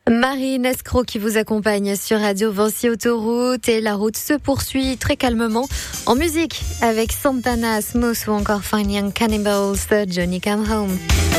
Marine Escroc qui vous accompagne sur Radio Vinci Autoroute et la route se poursuit très calmement en musique avec Santana, Smooth ou encore Fine Young Cannibals, Johnny Come Home.